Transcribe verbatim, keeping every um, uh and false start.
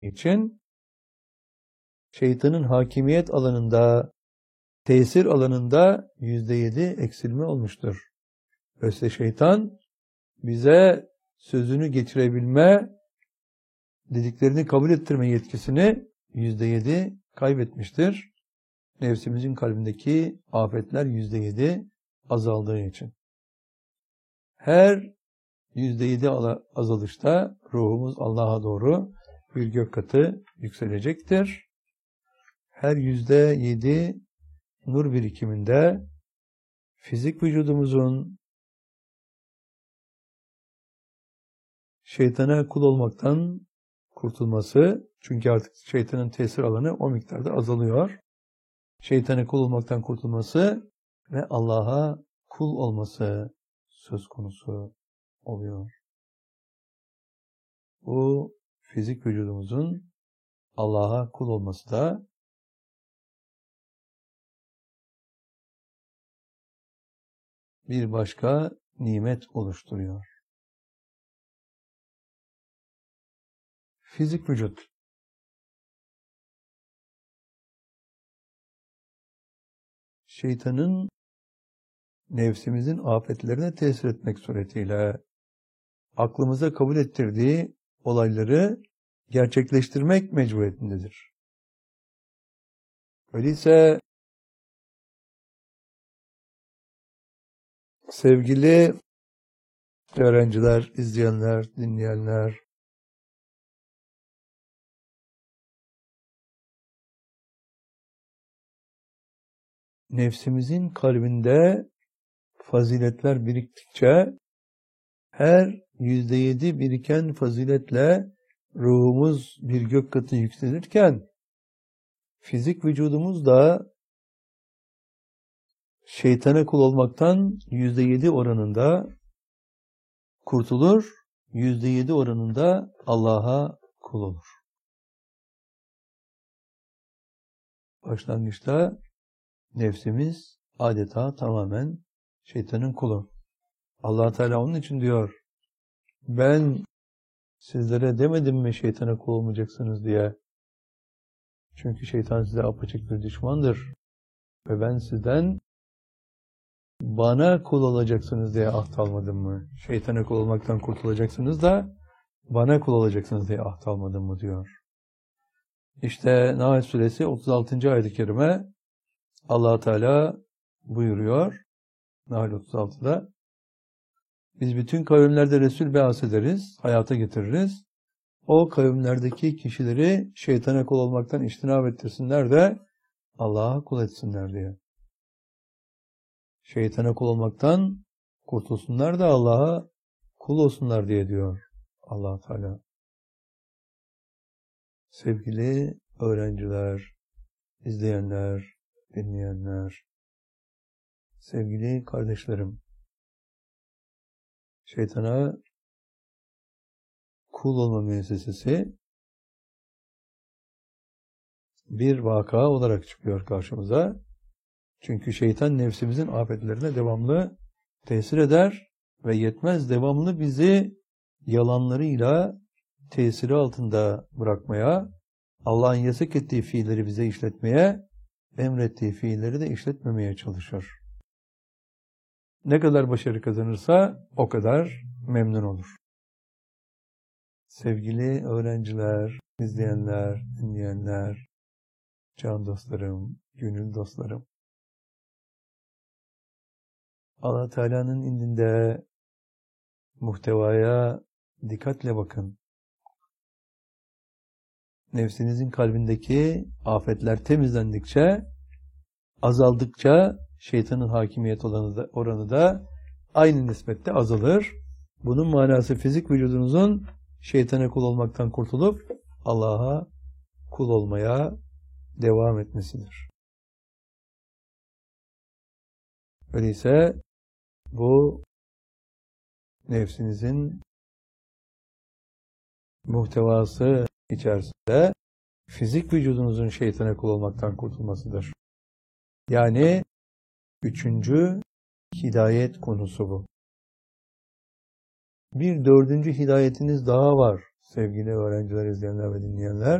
için şeytanın hakimiyet alanında, tesir alanında yüzde yedi eksilme olmuştur. Öyleyse şeytan bize sözünü geçirebilme, dediklerini kabul ettirme yetkisini yüzde yedi kaybetmiştir. Nefsimizin kalbindeki afetler yüzde yedi azaldığı için. Her yüzde yedi azalışta ruhumuz Allah'a doğru bir gök katı yükselecektir. Her yüzde yedi nur birikiminde fizik vücudumuzun şeytana kul olmaktan kurtulması, çünkü artık şeytanın tesir alanı o miktarda azalıyor. Şeytana kul olmaktan kurtulması ve Allah'a kul olması söz konusu oluyor. Bu fizik vücudumuzun Allah'a kul olması da bir başka nimet oluşturuyor. Fizik vücut. Şeytanın nefsimizin afetlerine tesir etmek suretiyle aklımıza kabul ettirdiği olayları gerçekleştirmek mecburiyetindedir. Öyleyse sevgili öğrenciler, izleyenler, dinleyenler, nefsimizin kalbinde faziletler biriktikçe her yüzde yedi biriken faziletle ruhumuz bir gök katı yükselirken fizik vücudumuz da şeytana kul olmaktan yüzde yedi oranında kurtulur, yüzde yedi oranında Allah'a kul olur. Başlangıçta nefsimiz adeta tamamen şeytanın kulu. Allah Teala onun için diyor, ben sizlere demedim mi şeytana kul olmayacaksınız diye. Çünkü şeytan size apaçık bir düşmandır. Ve ben sizden bana kul olacaksınız diye ahd almadım mı? Şeytana kul olmaktan kurtulacaksınız da bana kul olacaksınız diye ahd almadım mı diyor. İşte Nahl Suresi otuz altıncı ayet-i kerime Allah Teala buyuruyor. Nahl otuz altıda biz bütün kavimlerde Resul be'as ederiz, hayata getiririz. O kavimlerdeki kişileri şeytana kul olmaktan içtinab ettirsinler de Allah'a kul etsinler diye. Şeytana kul olmaktan kurtulsunlar da Allah'a kul olsunlar diye diyor Allah Teala. Sevgili öğrenciler, izleyenler, dinleyenler, sevgili kardeşlerim, şeytana kul olma müessesesi bir vaka olarak çıkıyor karşımıza. Çünkü şeytan nefsimizin afetlerine devamlı tesir eder ve yetmez devamlı bizi yalanlarıyla tesiri altında bırakmaya, Allah'ın yasak ettiği fiilleri bize işletmeye, emrettiği fiilleri de işletmemeye çalışır. Ne kadar başarı kazanırsa o kadar memnun olur. Sevgili öğrenciler, izleyenler, dinleyenler, can dostlarım, gönül dostlarım. Allah Teala'nın indinde muhtevaya dikkatle bakın. Nefsinizin kalbindeki afetler temizlendikçe, azaldıkça şeytanın hakimiyet oranı da, oranı da aynı nispette azalır. Bunun manası fizik vücudunuzun şeytana kul olmaktan kurtulup Allah'a kul olmaya devam etmesidir. Öyleyse bu nefsinizin muhtevası içerisinde fizik vücudunuzun şeytana kul olmaktan kurtulmasıdır. Yani üçüncü hidayet konusu bu. Bir dördüncü hidayetiniz daha var sevgili öğrenciler, izleyenler ve dinleyenler.